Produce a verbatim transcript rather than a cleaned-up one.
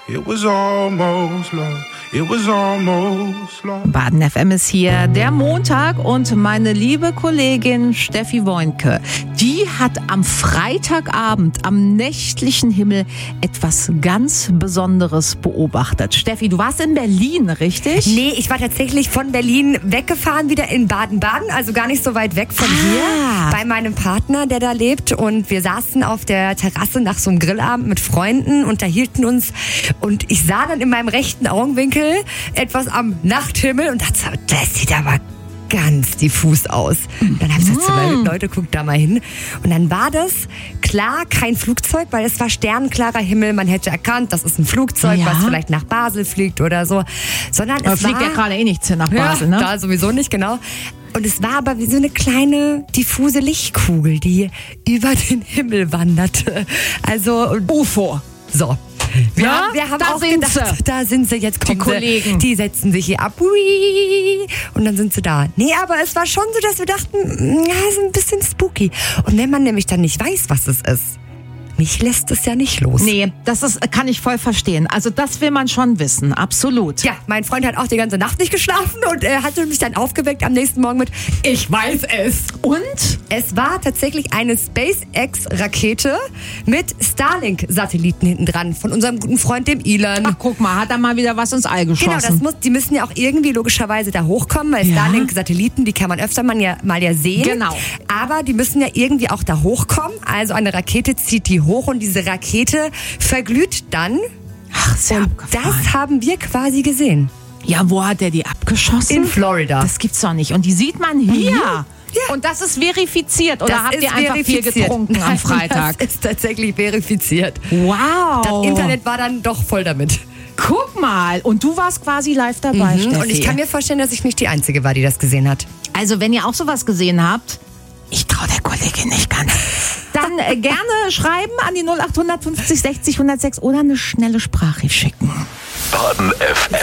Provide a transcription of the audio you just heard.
It was almost love. It was almost love. Baden F M ist hier, der Montag, und meine liebe Kollegin Steffi Woinke, die hat am Freitagabend am nächtlichen Himmel etwas ganz Besonderes beobachtet. Steffi, du warst in Berlin, richtig? Nee, ich war tatsächlich von Berlin weggefahren, wieder in Baden-Baden, also gar nicht so weit weg von Ah. hier, bei meinem Partner, der da lebt. Und wir saßen auf der Terrasse nach so einem Grillabend mit Freunden, unterhielten uns. Und ich sah dann in meinem rechten Augenwinkel etwas am Nachthimmel und dachte, so, das sieht aber ganz diffus aus. Und dann habe ich gesagt, so, Leute, guckt da mal hin. Und dann war das klar kein Flugzeug, weil es war sternklarer Himmel. Man hätte erkannt, das ist ein Flugzeug, Ja. was vielleicht nach Basel fliegt oder so. Sondern Da es fliegt war, ja gerade eh nichts hin nach Basel, ja, ne? da sowieso nicht, genau. Und es war aber wie so eine kleine diffuse Lichtkugel, die über den Himmel wanderte. Also U F O. so. Wir, Ja, haben, wir haben da auch sind gedacht, sie. da sind sie, jetzt kommen Die Kollegen. sie. Die setzen sich hier ab. Ui, und dann sind sie da. Nee, aber es war schon so, dass wir dachten, ja, ist ein bisschen spooky. Und wenn man nämlich dann nicht weiß, was es ist, mich lässt es ja nicht los. Nee, das ist, kann ich voll verstehen. Also das will man schon wissen, absolut. Ja, mein Freund hat auch die ganze Nacht nicht geschlafen und er hatte mich dann aufgeweckt am nächsten Morgen mit, ich weiß es. Und? Es war tatsächlich eine SpaceX-Rakete mit Starlink-Satelliten hinten dran von unserem guten Freund, dem Elon. Ach, guck mal, hat er mal wieder was ins All geschossen. Genau, das muss, die müssen ja auch irgendwie logischerweise da hochkommen, weil Ja. Starlink-Satelliten, die kann man öfter mal ja, mal ja sehen. Genau. Aber die müssen ja irgendwie auch da hochkommen. Also eine Rakete zieht die hoch und diese Rakete verglüht dann. Ach, ist ja Und abgefahren. das haben wir quasi gesehen. Ja, wo hat er die abgeschossen? In Florida. Das gibt's doch nicht. Und die sieht man hier. Ja. Und das ist verifiziert. Oder Das habt ist ihr einfach viel verifiziert. getrunken am Nein, Freitag? Das ist tatsächlich verifiziert. Wow. Das Internet war dann doch voll damit. Guck mal. Und du warst quasi live dabei, Steffi. Und ich kann mir vorstellen, dass ich nicht die Einzige war, die das gesehen hat. Also, wenn ihr auch sowas gesehen habt, ich traue der Kollegin nicht ganz, dann äh, gerne schreiben an die null acht fünfzig sechzig hundertsechs oder eine schnelle Sprachricht schicken. Baden F M.